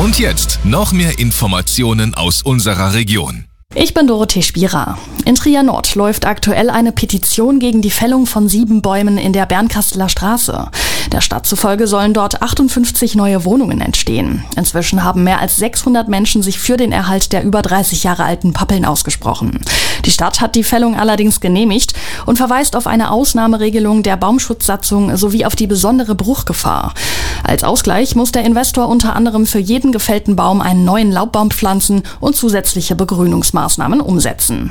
Und jetzt noch mehr Informationen aus unserer Region. Ich bin Dorothee Spierer. In Trier Nord läuft aktuell eine Petition gegen die Fällung von 7 Bäumen in der Bernkasteler Straße. Der Stadt zufolge sollen dort 58 neue Wohnungen entstehen. Inzwischen haben mehr als 600 Menschen sich für den Erhalt der über 30 Jahre alten Pappeln ausgesprochen. Die Stadt hat die Fällung allerdings genehmigt und verweist auf eine Ausnahmeregelung der Baumschutzsatzung sowie auf die besondere Bruchgefahr. Als Ausgleich muss der Investor unter anderem für jeden gefällten Baum einen neuen Laubbaum pflanzen und zusätzliche Begrünungsmaßnahmen umsetzen.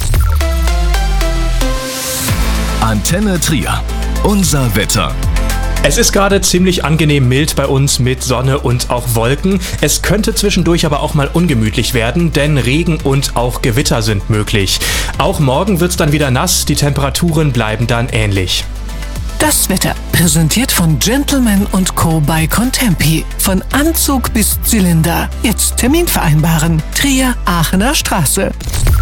Antenne Trier. Unser Wetter. Es ist gerade ziemlich angenehm mild bei uns mit Sonne und auch Wolken. Es könnte zwischendurch aber auch mal ungemütlich werden, denn Regen und auch Gewitter sind möglich. Auch morgen wird's dann wieder nass, die Temperaturen bleiben dann ähnlich. Das Wetter, präsentiert von Gentleman & Co. bei Contempi. Von Anzug bis Zylinder. Jetzt Termin vereinbaren. Trier, Aachener Straße.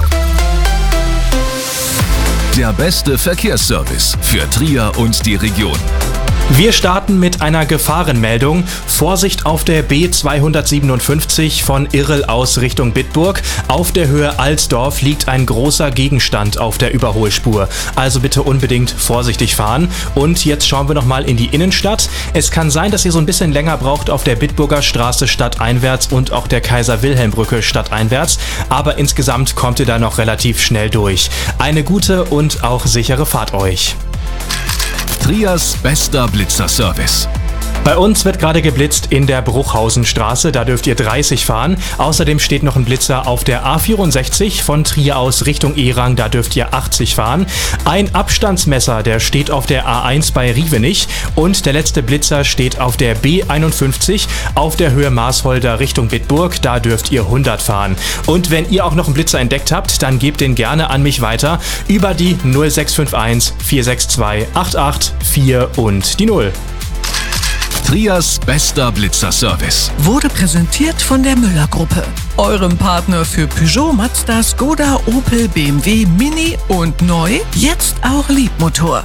Der beste Verkehrsservice für Trier und die Region. Wir starten mit einer Gefahrenmeldung. Vorsicht auf der B257 von Irrel aus Richtung Bitburg. Auf der Höhe Alsdorf liegt ein großer Gegenstand auf der Überholspur. Also bitte unbedingt vorsichtig fahren. Und jetzt schauen wir nochmal in die Innenstadt. Es kann sein, dass ihr so ein bisschen länger braucht auf der Bitburger Straße stadteinwärts und auch der Kaiser-Wilhelm-Brücke stadteinwärts. Aber insgesamt kommt ihr da noch relativ schnell durch. Eine gute und auch sichere Fahrt euch. Triers bester Blitzerservice. Bei uns wird gerade geblitzt in der Bruchhausenstraße, da dürft ihr 30 fahren. Außerdem steht noch ein Blitzer auf der A64 von Trier aus Richtung Erang, da dürft ihr 80 fahren. Ein Abstandsmesser, der steht auf der A1 bei Rievenich und der letzte Blitzer steht auf der B51 auf der Höhe Marsholder Richtung Bitburg, da dürft ihr 100 fahren. Und wenn ihr auch noch einen Blitzer entdeckt habt, dann gebt den gerne an mich weiter über die 0651 462 884 und die 0. Triers bester Blitzerservice. Wurde präsentiert von der Müller-Gruppe. Eurem Partner für Peugeot, Mazda, Skoda, Opel, BMW, Mini und neu, jetzt auch Liebmotor.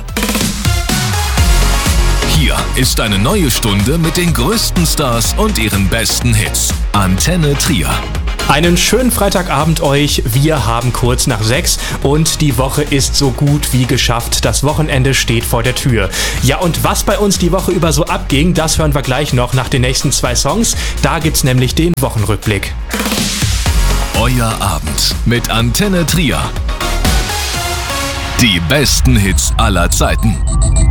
Hier ist eine neue Stunde mit den größten Stars und ihren besten Hits. Antenne Trier. Einen schönen Freitagabend euch. Wir haben kurz nach 6 und die Woche ist so gut wie geschafft. Das Wochenende steht vor der Tür. Ja, und was bei uns die Woche über so abging, das hören wir gleich noch nach den nächsten 2 Songs. Da gibt's nämlich den Wochenrückblick. Euer Abend mit Antenne Trier. Die besten Hits aller Zeiten.